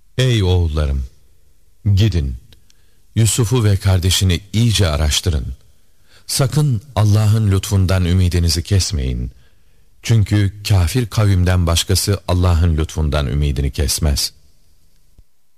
Ey oğullarım! Gidin, Yusuf'u ve kardeşini iyice araştırın. Sakın Allah'ın lütfundan ümidinizi kesmeyin. Çünkü kafir kavimden başkası Allah'ın lütfundan ümidini kesmez.